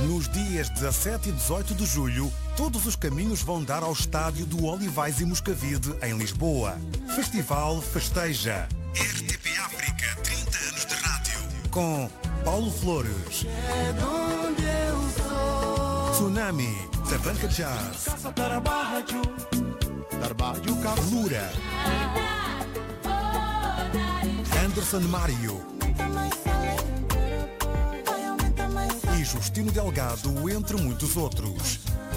Nos dias 17 e 18 de julho, todos os caminhos vão dar ao estádio do Olivais e Moscavide, em Lisboa. Festival Festeja. RTP África, 30 anos de rádio. Com Paulo Flores, Tsunami, Tabanca Jazz, Lura, Anderson Mário e Justino Delgado, entre muitos outros.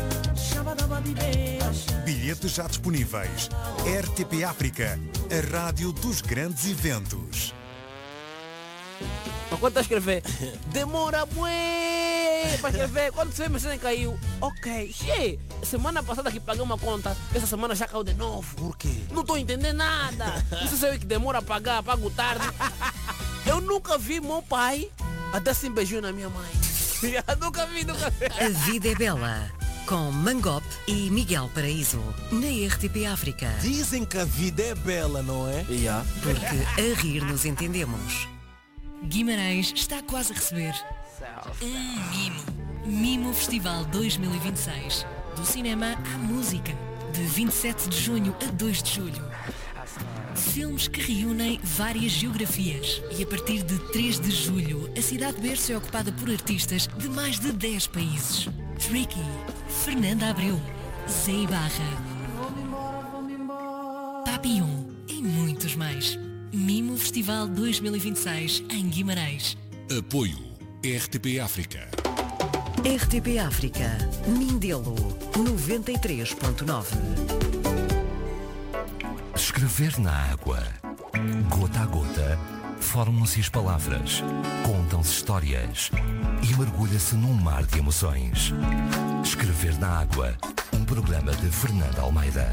Bilhetes já disponíveis. RTP África, a rádio dos grandes eventos. Quando está a escrever, demora bué para escrever. Quando você mensagem caiu, ok, che, semana passada que paguei uma conta, essa semana já caiu de novo. Por quê? Não estou entendendo nada. Isso sei que demora a pagar, pago tarde. Eu nunca vi meu pai a dar assim beijinho na minha mãe. Nunca vi. A Vida é Bela, com Mangop e Miguel Paraíso, na RTP África. Dizem que a vida é bela, não é? Yeah. Porque a rir nos entendemos. Guimarães está quase a receber um mimo. Mimo Festival 2026. Do cinema à música. De 27 de junho a 2 de julho. Filmes que reúnem várias geografias. E a partir de 3 de julho, a cidade berço é ocupada por artistas de mais de 10 países. Tricky, Fernanda Abreu, Zé Ibarra, Papillon e muitos mais. Mimo Festival 2026 em Guimarães. Apoio RTP África. RTP África, Mindelo, 93.9. Escrever na água. Gota a gota, formam-se as palavras, contam-se histórias e mergulha-se num mar de emoções. Escrever na água, um programa de Fernanda Almeida.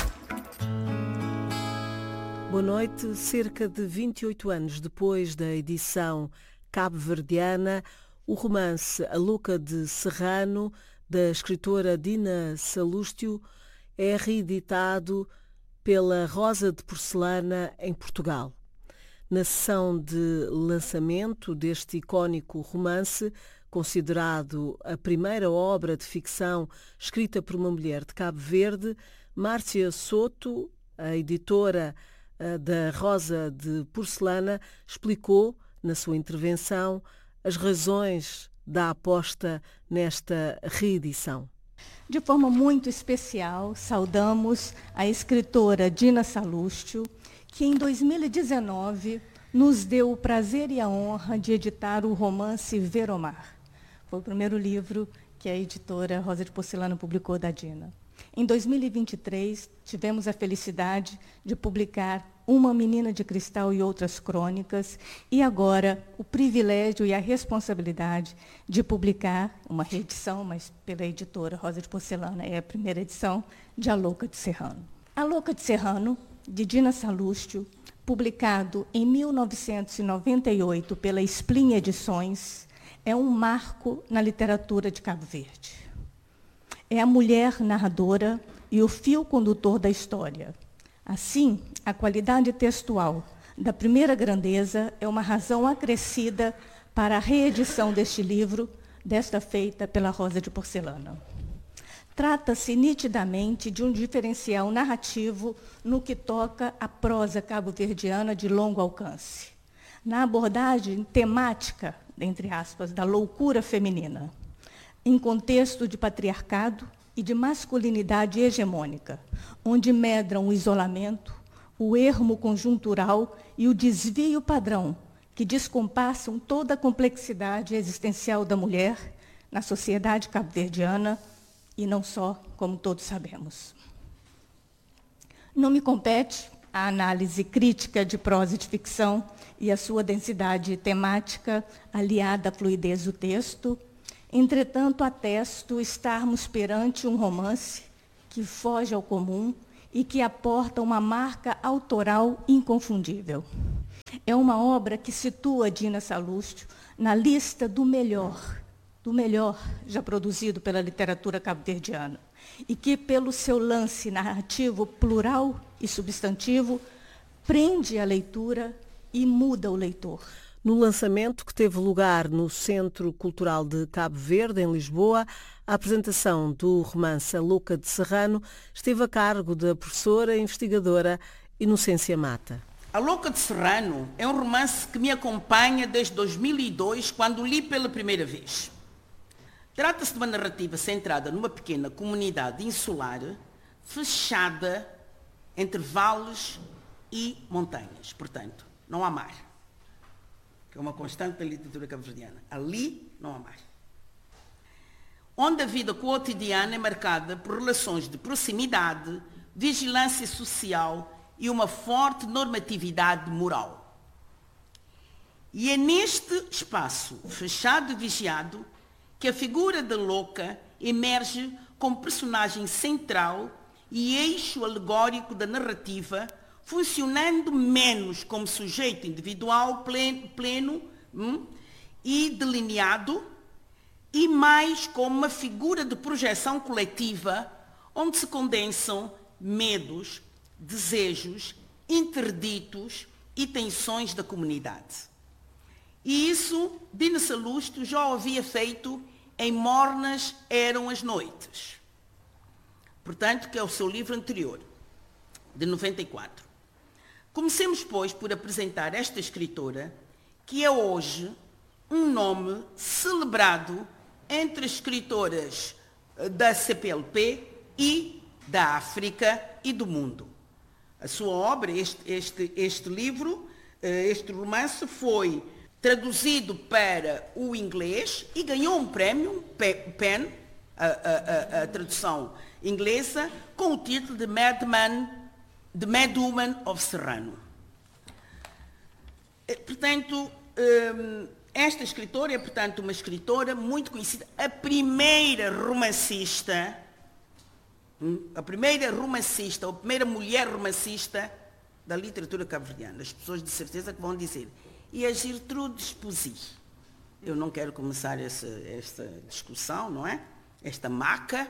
Boa noite. Cerca de 28 anos depois da edição cabo-verdiana, o romance A Louca de Serrano, da escritora Dina Salústio, é reeditado pela Rosa de Porcelana em Portugal. Na sessão de lançamento deste icónico romance, considerado a primeira obra de ficção escrita por uma mulher de Cabo Verde, Márcia Soto, a editora da Rosa de Porcelana, explicou, na sua intervenção, as razões da aposta nesta reedição. De forma muito especial, saudamos a escritora Dina Salústio, que em 2019 nos deu o prazer e a honra de editar o romance Veromar. Foi o primeiro livro que a editora Rosa de Porcelana publicou da Dina. Em 2023, tivemos a felicidade de publicar Uma Menina de Cristal e Outras Crônicas, e agora o privilégio e a responsabilidade de publicar uma reedição, mas pela editora Rosa de Porcelana, é a primeira edição, de A Louca de Serrano. A Louca de Serrano, de Dina Salústio, publicado em 1998 pela Splin Edições, é um marco na literatura de Cabo Verde. É a mulher narradora e o fio condutor da história. Assim, a qualidade textual da primeira grandeza é uma razão acrescida para a reedição deste livro, desta feita pela Rosa de Porcelana. Trata-se nitidamente de um diferencial narrativo no que toca à prosa cabo-verdiana de longo alcance, na abordagem temática, entre aspas, da loucura feminina, em contexto de patriarcado e de masculinidade hegemônica, onde medram o isolamento, o ermo conjuntural e o desvio padrão, que descompassam toda a complexidade existencial da mulher na sociedade cabo-verdiana, e não só, como todos sabemos. Não me compete a análise crítica de prosa e de ficção e a sua densidade temática aliada à fluidez do texto. Entretanto, atesto estarmos perante um romance que foge ao comum e que aporta uma marca autoral inconfundível. É uma obra que situa Dina Salústio na lista do melhor já produzido pela literatura cabo-verdiana, e que, pelo seu lance narrativo plural e substantivo, prende a leitura e muda o leitor. No lançamento, que teve lugar no Centro Cultural de Cabo Verde, em Lisboa, a apresentação do romance A Louca de Serrano esteve a cargo da professora e investigadora Inocência Mata. A Louca de Serrano é um romance que me acompanha desde 2002, quando li pela primeira vez. Trata-se de uma narrativa centrada numa pequena comunidade insular, fechada entre vales e montanhas. Portanto, não há mar, que é uma constante da literatura cabo-verdiana. Ali não há mar. Onde a vida cotidiana é marcada por relações de proximidade, vigilância social e uma forte normatividade moral. E é neste espaço fechado e vigiado que a figura da louca emerge como personagem central e eixo alegórico da narrativa, funcionando menos como sujeito individual pleno e delineado, e mais como uma figura de projeção coletiva, onde se condensam medos, desejos, interditos e tensões da comunidade. E isso Dina Salusto já o havia feito em Mornas Eram as Noites. Portanto, que é o seu livro anterior, de 94. Comecemos, pois, por apresentar esta escritora, que é hoje um nome celebrado entre as escritoras da CPLP e da África e do mundo. A sua obra, este livro, este romance, foi traduzido para o inglês e ganhou um prémio, PEN, a tradução inglesa, com o título de Mad Woman of Serrano. Portanto, esta escritora é, portanto, uma escritora muito conhecida, a primeira romancista, ou a primeira mulher romancista da literatura cabo-verdiana. As pessoas de certeza que vão dizer, e a Gertrude Esposi. Eu não quero começar esta discussão, não é? Esta maca.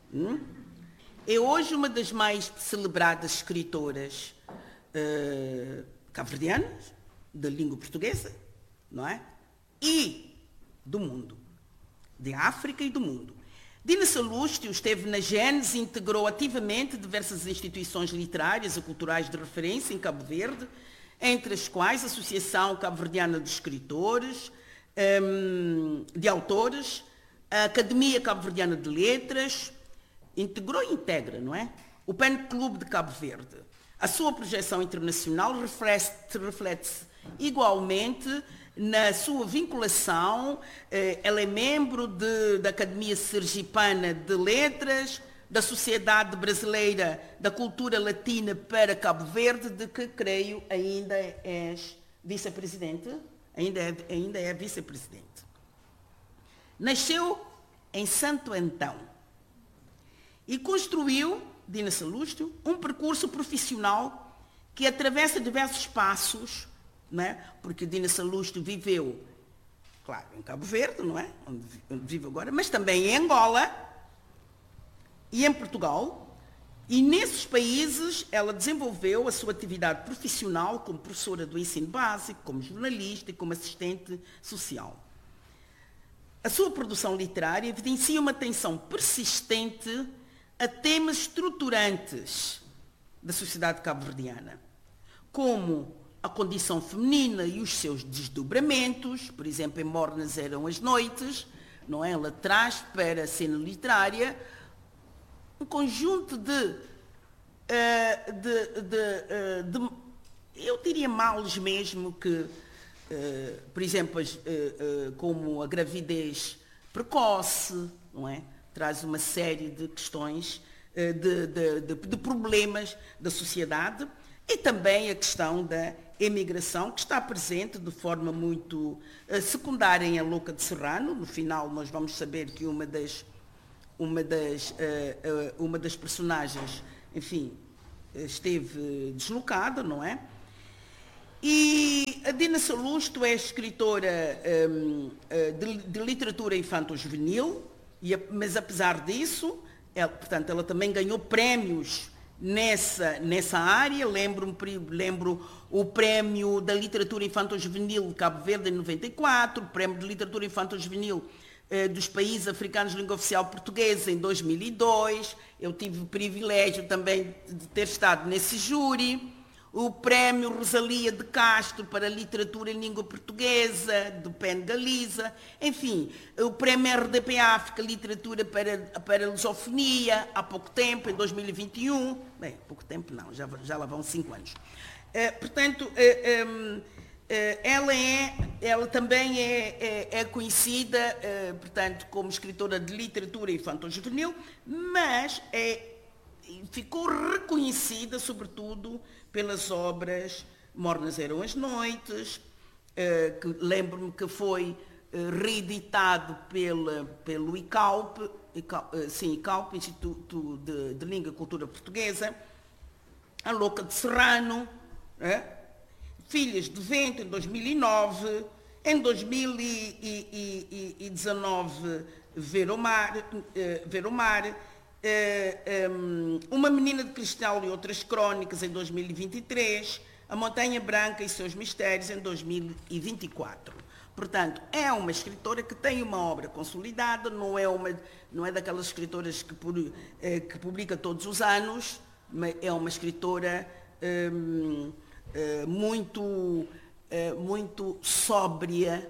É hoje uma das mais celebradas escritoras cabo-verdianas, da língua portuguesa, não é? E do mundo, de África e do mundo. Dina Salusto esteve na gênese e integrou ativamente diversas instituições literárias e culturais de referência em Cabo Verde, entre as quais a Associação Cabo-Verdiana de Escritores, de Autores, a Academia Cabo-Verdiana de Letras, integrou e integra, não é? O PEN Clube de Cabo Verde. A sua projeção internacional reflete-se igualmente na sua vinculação. Ela é membro da Academia Sergipana de Letras, da Sociedade Brasileira da Cultura Latina para Cabo Verde, de que creio ainda és vice-presidente. Ainda é vice-presidente. Nasceu em Santo Antão e construiu, Dina Salusto, um percurso profissional que atravessa diversos passos, não é? Porque Dina Salusto viveu, claro, em Cabo Verde, não é? Onde vive agora, mas também em Angola e em Portugal. E nesses países ela desenvolveu a sua atividade profissional como professora do ensino básico, como jornalista e como assistente social. A sua produção literária evidencia uma atenção persistente a temas estruturantes da sociedade cabo-verdiana, como a condição feminina e os seus desdobramentos. Por exemplo, em Mornas Eram as Noites, não é? Ela traz para a cena literária um conjunto eu diria males mesmo, que, por exemplo, como a gravidez precoce, não é? Traz uma série de questões, de problemas da sociedade, e também a questão da emigração, que está presente de forma muito secundária em A Louca de Serrano. No final nós vamos saber que uma das personagens, enfim, esteve deslocada, não é? E a Dina Salusto é escritora de literatura infanto-juvenil, mas apesar disso, ela também ganhou prémios nessa área. Lembro o Prémio da Literatura Infanto-Juvenil de Cabo Verde em 94, o Prémio de Literatura Infanto-Juvenil dos países africanos de língua oficial portuguesa em 2002. Eu tive o privilégio também de ter estado nesse júri. O Prémio Rosalia de Castro para Literatura em Língua Portuguesa, do PEN Galiza. Enfim, o Prémio RDP África Literatura para Lusofonia, há pouco tempo, em 2021. Bem, pouco tempo não, já lá vão 5 anos. Portanto, ela também é conhecida, portanto, como escritora de literatura infanto-juvenil, mas ficou reconhecida, sobretudo, pelas obras Mornas Eram as Noites, que lembro-me que foi reeditado pelo ICAUP, Instituto de Língua e Cultura Portuguesa, A Louca de Serrano, Filhas de Vento, em 2009, em 2019, Ver o Mar, Uma Menina de Cristal e Outras Crónicas, em 2023, A Montanha Branca e Seus Mistérios, em 2024. Portanto, é uma escritora que tem uma obra consolidada, não é daquelas escritoras que publica todos os anos, mas é uma escritora muito sóbria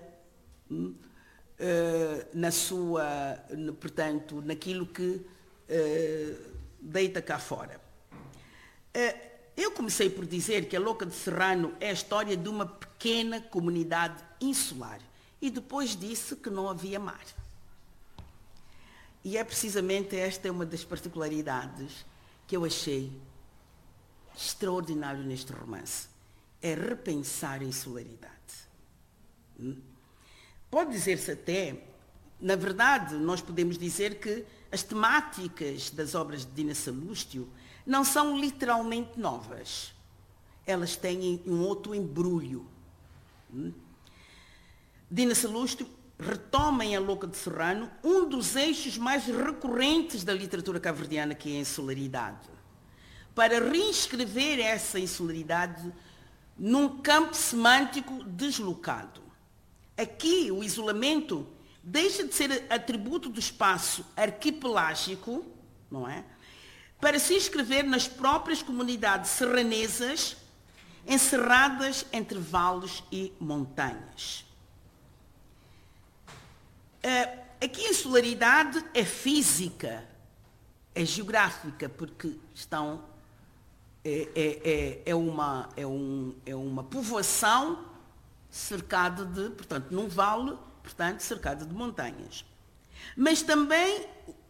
portanto, naquilo que deita cá fora. Eu comecei por dizer que A Louca de Serrano é a história de uma pequena comunidade insular e depois disse que não havia mar. E é precisamente esta uma das particularidades que eu achei extraordinário neste romance. É repensar a insularidade. Pode dizer-se até, na verdade, nós podemos dizer que as temáticas das obras de Dina Salústio não são literalmente novas. Elas têm um outro embrulho. Dina Salústio retoma em A Louca de Serrano um dos eixos mais recorrentes da literatura cabo-verdiana, que é a insularidade, para reinscrever essa insularidade num campo semântico deslocado. Aqui, o isolamento deixa de ser atributo do espaço arquipelágico, não é? Para se inscrever nas próprias comunidades serranesas, encerradas entre vales e montanhas. Aqui a insularidade é física, é geográfica, porque é uma povoação cercada portanto, num vale, portanto, cercada de montanhas. Mas também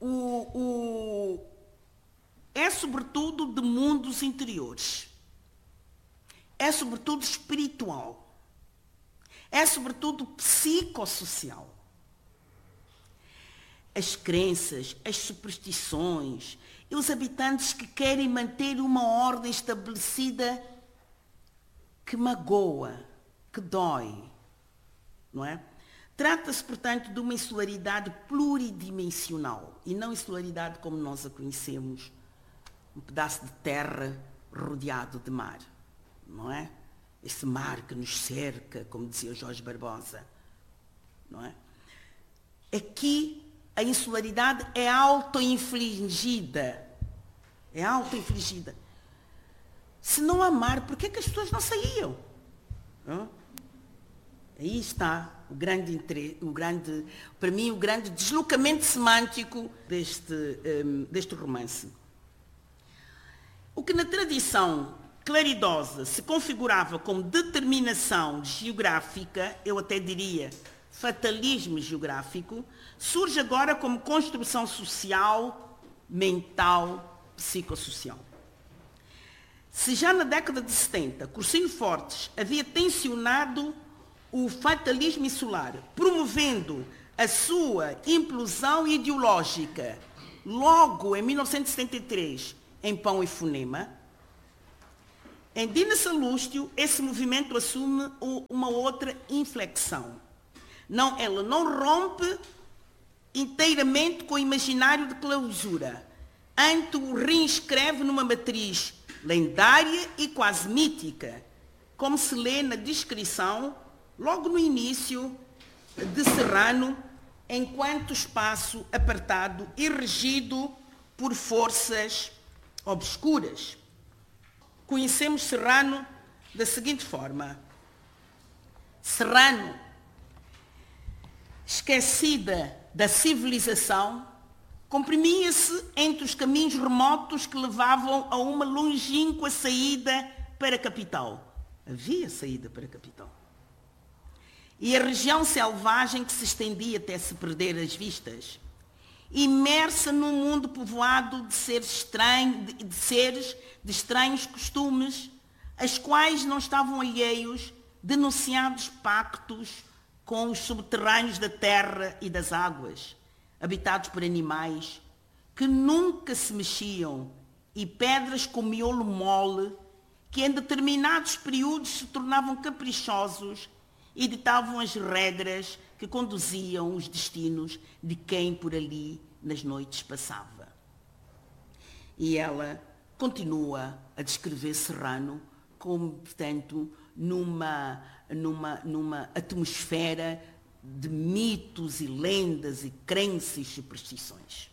é sobretudo de mundos interiores. É sobretudo espiritual. É sobretudo psicossocial. As crenças, as superstições e os habitantes que querem manter uma ordem estabelecida que magoa, que dói, não é? Trata-se, portanto, de uma insularidade pluridimensional e não insularidade como nós a conhecemos, um pedaço de terra rodeado de mar, não é? Esse mar que nos cerca, como dizia Jorge Barbosa, não é? Aqui a insularidade é auto-infligida. É auto-infligida. Se não há mar, por que é que as pessoas não saíam? Não? Aí está para mim, o grande deslocamento semântico deste romance. O que na tradição claridosa se configurava como determinação geográfica, eu até diria fatalismo geográfico, surge agora como construção social, mental, psicossocial. Se já na década de 70, Cursino Fortes havia tensionado o fatalismo insular, promovendo a sua implosão ideológica, logo em 1973, em Pão e Fonema, em Dina Salústio, esse movimento assume uma outra inflexão. Ela não rompe inteiramente com o imaginário de clausura. Anto o reinscreve numa matriz lendária e quase mítica, como se lê na descrição, logo no início, de Serrano, enquanto espaço apertado e regido por forças obscuras. Conhecemos Serrano da seguinte forma. Serrano, esquecida da civilização, comprimia-se entre os caminhos remotos que levavam a uma longínqua saída para a capital. Havia saída para a capital. E a região selvagem que se estendia até se perder as vistas, imersa num mundo povoado de seres de estranhos costumes, as quais não estavam alheios denunciados pactos com os subterrâneos da terra e das águas, habitados por animais que nunca se mexiam e pedras com miolo mole que em determinados períodos se tornavam caprichosos e ditavam as regras que conduziam os destinos de quem por ali nas noites passava. E ela continua a descrever Serrano como, portanto, numa atmosfera de mitos e lendas e crenças e superstições.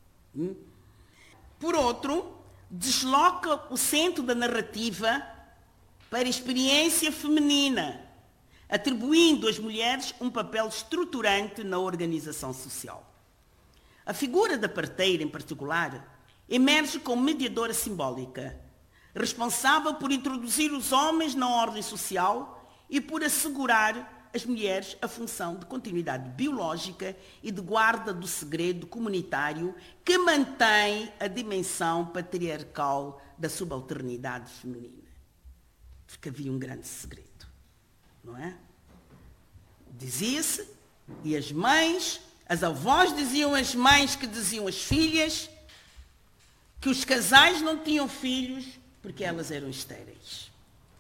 Por outro, desloca o centro da narrativa para a experiência feminina, atribuindo às mulheres um papel estruturante na organização social. A figura da parteira, em particular, emerge como mediadora simbólica, responsável por introduzir os homens na ordem social e por assegurar às mulheres a função de continuidade biológica e de guarda do segredo comunitário que mantém a dimensão patriarcal da subalternidade feminina. Porque havia um grande segredo, não é? Dizia-se, e as mães, as avós diziam às mães que diziam às filhas, que os casais não tinham filhos porque elas eram estéreis.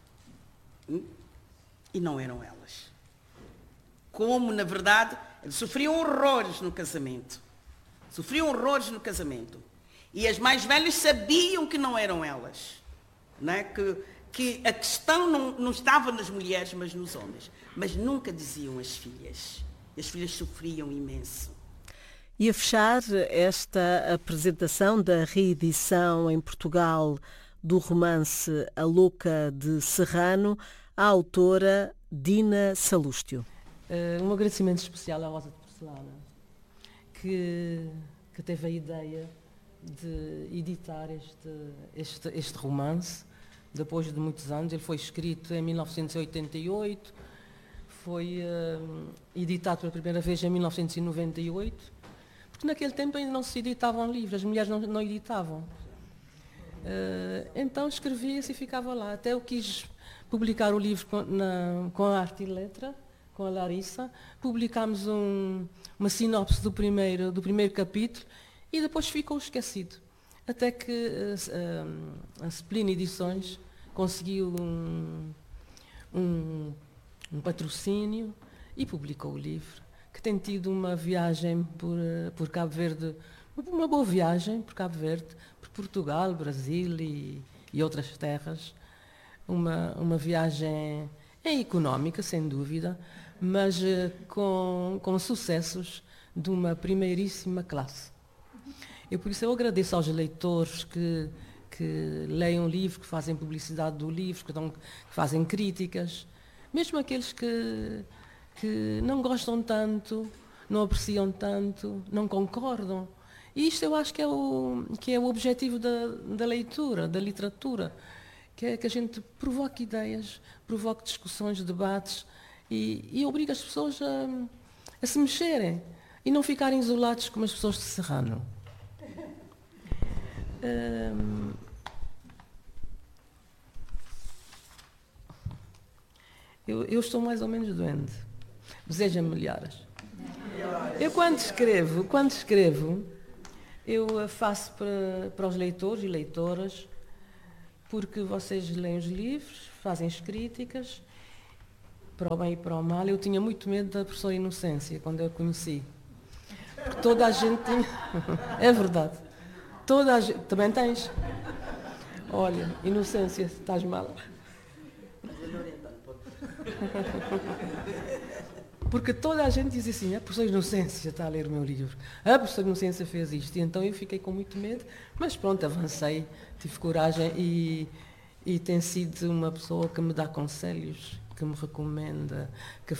E não eram elas. Como, na verdade, sofriam horrores no casamento. Sofriam horrores no casamento. E as mais velhas sabiam que não eram elas. Não é? Que a questão não estava nas mulheres, mas nos homens. Mas nunca diziam às filhas. As filhas sofriam imenso. E a fechar esta apresentação da reedição em Portugal do romance A Louca de Serrano, a autora Dina Salústio. Um agradecimento especial à Rosa de Porcelana, que teve a ideia de editar este romance, depois de muitos anos. Ele foi escrito em 1988, foi editado pela primeira vez em 1998, porque naquele tempo ainda não se editavam livros, as mulheres não editavam. Então escrevia-se e ficava lá. Até eu quis publicar o livro com a Arte e Letra, com a Larissa. Publicámos uma sinopse do primeiro capítulo e depois ficou esquecido. Até que a Spline Edições conseguiu um patrocínio e publicou o livro, que tem tido uma viagem por Cabo Verde, uma boa viagem por Cabo Verde, por Portugal, Brasil e outras terras. Uma viagem económica, sem dúvida, mas com sucessos de uma primeiríssima classe. E por isso eu agradeço aos leitores que leem o livro, que fazem publicidade do livro, que fazem críticas, mesmo aqueles que não gostam tanto, não apreciam tanto, não concordam. E isto eu acho que é o objetivo da leitura, da literatura, que é que a gente provoque ideias, provoque discussões, debates e obrigue as pessoas a se mexerem e não ficarem isolados como as pessoas de Serrano. Eu estou mais ou menos doente. Deseja-me melhoras. Eu quando escrevo, eu faço para os leitores e leitoras, porque vocês leem os livros, fazem as críticas, para o bem e para o mal. Eu tinha muito medo da professora Inocência, quando eu a conheci. Porque toda a gente tinha... É verdade. toda a gente... Também tens? Olha, Inocência, estás mal. Porque toda a gente diz assim, a professora Inocência está a ler o meu livro, a professora Inocência fez isto, e então eu fiquei com muito medo, mas pronto, avancei, tive coragem e tem sido uma pessoa que me dá conselhos, que me recomenda, que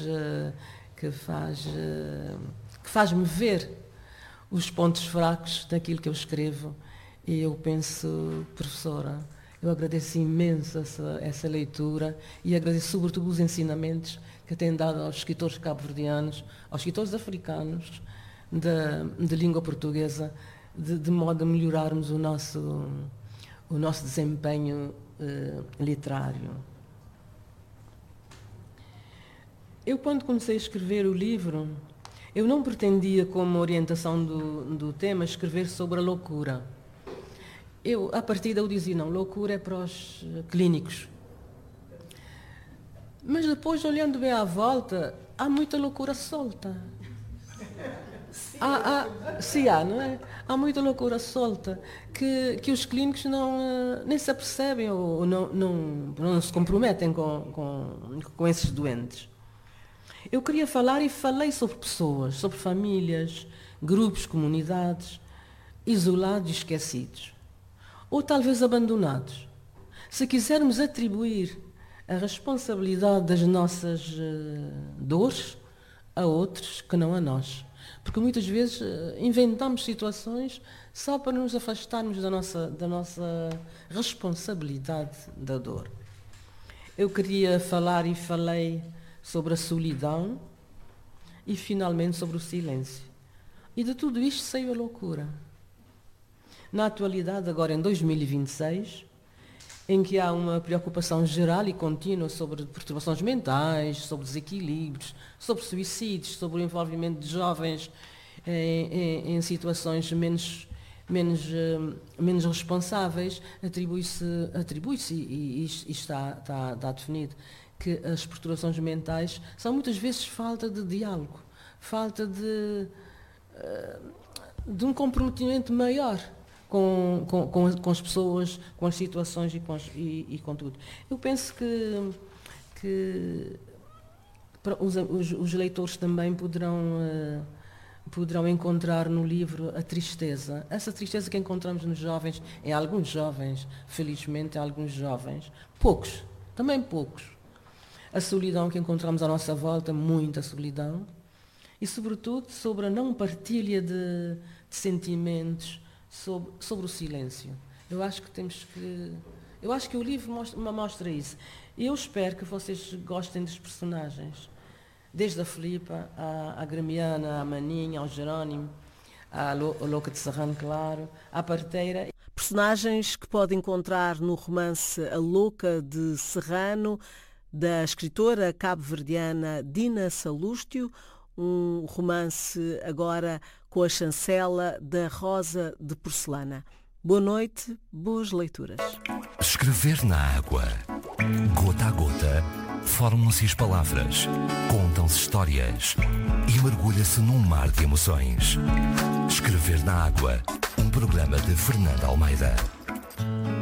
faz-me ver os pontos fracos daquilo que eu escrevo. E eu penso, professora, eu agradeço imenso essa leitura e agradeço sobretudo os ensinamentos que tem dado aos escritores cabo-verdianos, aos escritores africanos de língua portuguesa, de modo a melhorarmos o nosso desempenho literário. Eu, quando comecei a escrever o livro, eu não pretendia, como orientação do tema, escrever sobre a loucura. Eu, à partida, eu dizia, não, loucura é para os clínicos. Mas depois, olhando bem à volta, há muita loucura solta. Há, não é? Há muita loucura solta que os clínicos nem se apercebem ou não se comprometem com esses doentes. Eu queria falar e falei sobre pessoas, sobre famílias, grupos, comunidades, isolados e esquecidos. Ou talvez abandonados. Se quisermos atribuir a responsabilidade das nossas dores a outros que não a nós. Porque muitas vezes inventamos situações só para nos afastarmos da nossa responsabilidade da dor. Eu queria falar e falei sobre a solidão e finalmente sobre o silêncio. E de tudo isto saiu a loucura. Na atualidade, agora em 2026, em que há uma preocupação geral e contínua sobre perturbações mentais, sobre desequilíbrios, sobre suicídios, sobre o envolvimento de jovens em situações menos responsáveis, atribui-se e está definido que as perturbações mentais são muitas vezes falta de diálogo, falta de um comprometimento maior com as pessoas, com as situações e com tudo. Eu penso que os leitores também poderão encontrar no livro a tristeza. Essa tristeza que encontramos nos jovens, em alguns jovens, felizmente em alguns jovens, poucos, também poucos. A solidão que encontramos à nossa volta, muita solidão, e sobretudo sobre a não partilha de sentimentos, sobre o silêncio. Eu acho que o livro mostra isso. E eu espero que vocês gostem dos personagens, desde a Filipa, à Gremiana, à Maninha, ao Jerónimo, à Louca de Serrano, claro, à Parteira. Personagens que pode encontrar no romance A Louca de Serrano, da escritora cabo-verdiana Dina Salústio, um romance agora com a chancela da Rosa de Porcelana. Boa noite, boas leituras. Escrever na água. Gota a gota, formam-se as palavras, contam-se histórias e mergulha-se num mar de emoções. Escrever na água, um programa de Fernanda Almeida.